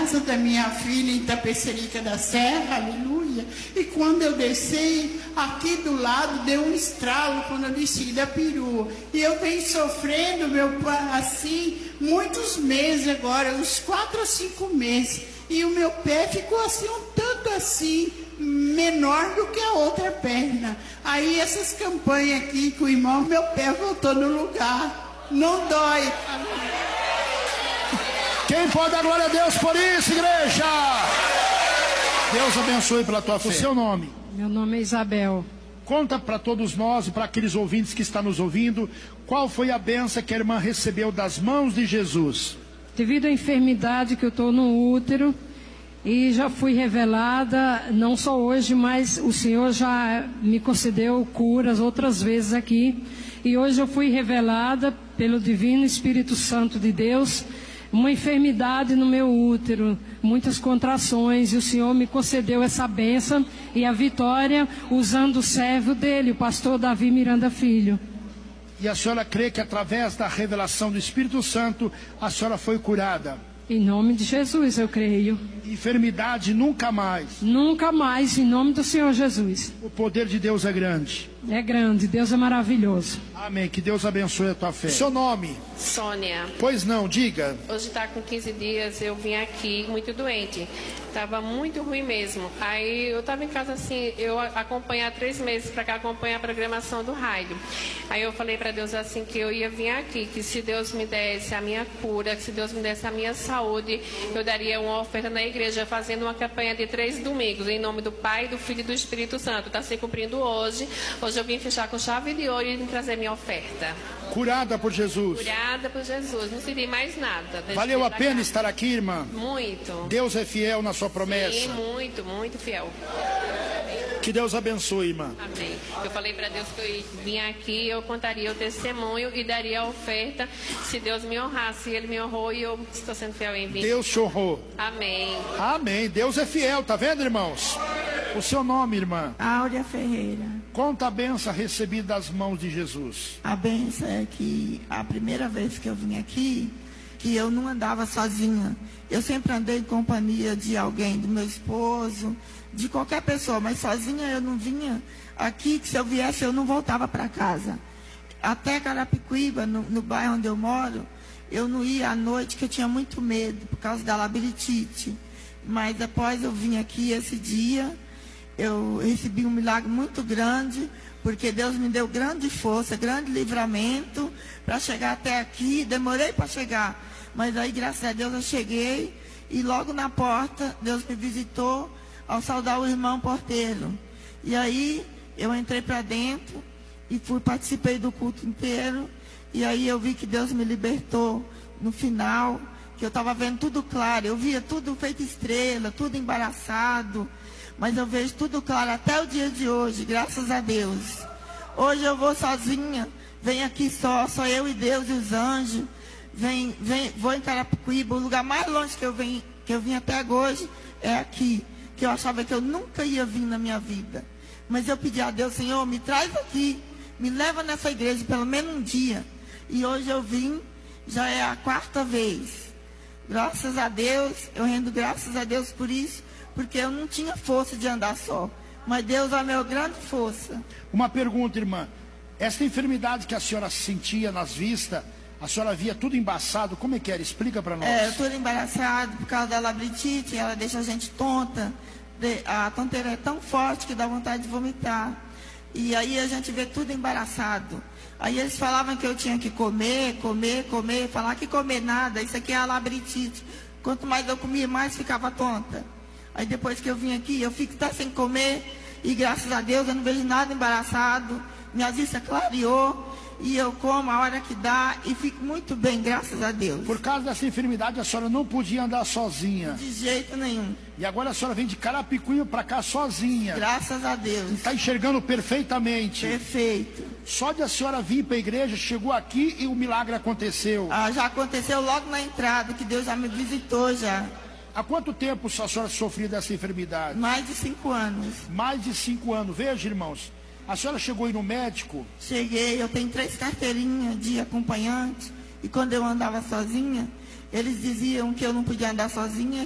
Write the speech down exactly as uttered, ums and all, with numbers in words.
casa da minha filha em Tapecerica da Serra, aleluia. E quando eu desci, aqui do lado deu um estralo quando eu desci da perua. E eu venho sofrendo, meu pai, assim, muitos meses agora, uns quatro ou cinco meses. E o meu pé ficou assim, um tanto assim, menor do que a outra perna. Aí essas campanhas aqui com o irmão, meu pé voltou no lugar. Não dói. Quem pode dar glória a Deus por isso, igreja? Deus abençoe pela tua fé. O seu nome? Meu nome é Isabel. Conta para todos nós e para aqueles ouvintes que estão nos ouvindo, qual foi a bênção que a irmã recebeu das mãos de Jesus? Devido à enfermidade que eu estou no útero, e já fui revelada, não só hoje, mas o Senhor já me concedeu curas outras vezes aqui. E hoje eu fui revelada pelo Divino Espírito Santo de Deus, uma enfermidade no meu útero, muitas contrações, e o Senhor me concedeu essa bênção e a vitória usando o servo dele, o pastor Davi Miranda Filho. E a senhora crê que através da revelação do Espírito Santo, a senhora foi curada? Em nome de Jesus, eu creio. Enfermidade nunca mais. Nunca mais, em nome do Senhor Jesus. O poder de Deus é grande. É grande, Deus é maravilhoso. Amém, que Deus abençoe a tua fé. Seu nome? Sônia. Pois não, diga. Hoje está com quinze dias, eu vim aqui muito doente. Estava muito ruim mesmo. Aí eu estava em casa assim, eu acompanho há três meses para cá, acompanho a programação do rádio. Aí eu falei para Deus assim que eu ia vir aqui, que se Deus me desse a minha cura, que se Deus me desse a minha saúde, eu daria uma oferta na igreja, fazendo uma campanha de três domingos, em nome do Pai, do Filho e do Espírito Santo. Está se cumprindo hoje. Hoje eu vim fechar com chave de ouro e trazer minha oferta. Curada por Jesus. Curada por Jesus. Não seria mais nada. Valeu a pena estar aqui, irmã? Muito. Deus é fiel na sua promessa. Sim, muito, muito fiel. Que Deus abençoe, irmã. Amém. Eu falei para Deus que eu vinha aqui, eu contaria o testemunho e daria a oferta se Deus me honrasse. Ele me honrou e eu estou sendo fiel em vir. Deus te honrou. Amém. Amém. Deus é fiel, tá vendo, irmãos? O seu nome, irmã? Áurea Ferreira. Conta a bênção recebida das mãos de Jesus. A bênção é que a primeira vez que eu vim aqui, que eu não andava sozinha. Eu sempre andei em companhia de alguém, do meu esposo, de qualquer pessoa, mas sozinha eu não vinha aqui, que se eu viesse eu não voltava para casa. Até Carapicuíba, no, no bairro onde eu moro, eu não ia à noite, que eu tinha muito medo, por causa da labirintite. Mas depois eu vim aqui esse dia, eu recebi um milagre muito grande, porque Deus me deu grande força, grande livramento para chegar até aqui. Demorei para chegar, mas aí graças a Deus eu cheguei, e logo na porta Deus me visitou ao saudar o irmão porteiro. E aí eu entrei para dentro e fui, participei do culto inteiro, e aí eu vi que Deus me libertou no final, que eu estava vendo tudo claro, eu via tudo feito estrela, tudo embaraçado, mas eu vejo tudo claro até o dia de hoje, graças a Deus. Hoje eu vou sozinha, venho aqui só, só eu e Deus e os anjos. Vem, vem, vou em Carapicuíba, o lugar mais longe que eu, vim, que eu vim até hoje é aqui, que eu achava que eu nunca ia vir na minha vida. Mas eu pedi a Deus, Senhor, me traz aqui, me leva nessa igreja pelo menos um dia. E hoje eu vim, já é a quarta vez. Graças a Deus, eu rendo graças a Deus por isso, porque eu não tinha força de andar só. Mas Deus é a minha grande força. Uma pergunta, irmã. Essa enfermidade que a senhora sentia nas vistas, a senhora via tudo embaçado, como é que era? Explica para nós. É, tudo embaraçado por causa da labirintite, ela deixa a gente tonta. A tonteira é tão forte que dá vontade de vomitar. E aí a gente vê tudo embaraçado. Aí eles falavam que eu tinha que comer, comer, comer, falar que comer nada, isso aqui é a labirintite. Quanto mais eu comia, mais ficava tonta. Aí depois que eu vim aqui, eu fico até sem comer, e graças a Deus eu não vejo nada embaraçado, minha vista clareou, e eu como a hora que dá, e fico muito bem, graças a Deus. Por causa dessa enfermidade, a senhora não podia andar sozinha. De jeito nenhum. E agora a senhora vem de Carapicuíba para cá sozinha. Graças a Deus. Está enxergando perfeitamente. Perfeito. Só de a senhora vir para a igreja, chegou aqui e o milagre aconteceu. Ah, já aconteceu logo na entrada, que Deus já me visitou já. Há quanto tempo a senhora sofreu dessa enfermidade? Mais de cinco anos. Mais de cinco anos. Veja, irmãos, a senhora chegou aí no médico? Cheguei, eu tenho três carteirinhas de acompanhante. E quando eu andava sozinha, eles diziam que eu não podia andar sozinha,